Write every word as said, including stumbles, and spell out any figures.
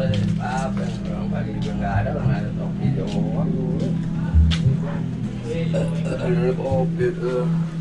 apa orang pagi juga nggak ada, orang ada topi doang. Ada kopi tuh.